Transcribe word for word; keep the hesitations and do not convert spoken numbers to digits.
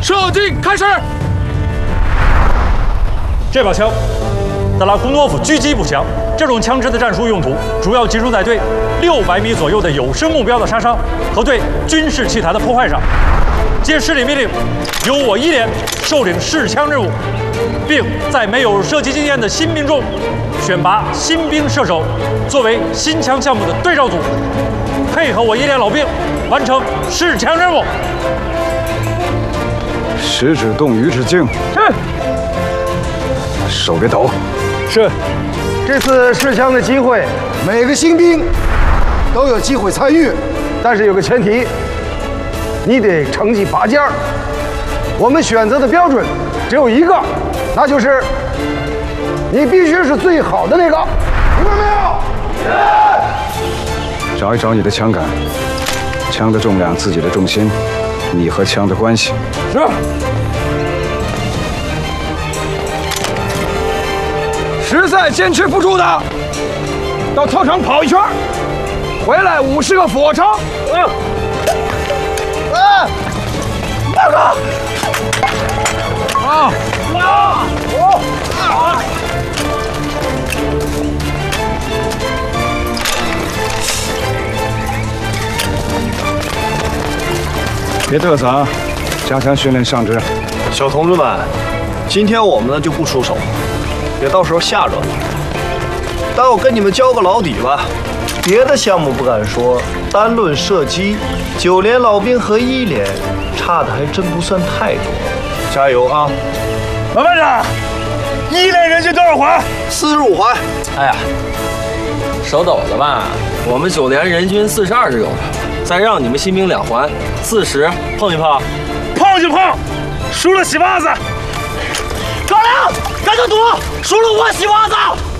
射击开始。 这把枪，德拉库诺夫狙击步枪。这种枪支的战术用途主要集中在对六百米左右的有生目标的杀伤和对军事器材的破坏上。接施礼命令，由我一连受领试枪任务，并在没有射击经验的新兵中选拔新兵射手作为新枪项目的对照组，配合我一连老兵完成试枪任务。 食指动，鱼指静。 是。 手别抖。 是。这次试枪的机会，每个新兵都有机会参与，但是有个前提，你得成绩拔尖儿。我们选择的标准只有一个，那就是你必须是最好的那个，明白没有？找一找你的枪杆，枪的重量，自己的重心，你和枪的关系。 是。实在坚持不住的，到操场跑一圈，回来五十个俯卧撑。嗯。嗯。大哥。啊！啊！我啊！ 别嘚瑟啊！加强训练上肢。 小同志们，今天我们呢就不出手。别到时候吓着你。但我跟你们交个老底吧，别的项目不敢说，单论射击，九连老兵和一连差的还真不算太多。加油啊！ 老班长，一连人均多少环？ 四十五环。 哎呀，手抖了吧？我们九连人均四十二是有的，再让你们新兵两环，四十，碰一碰？ 碰就碰，输了洗袜子。 高粱，赶紧赌，输了我洗袜子。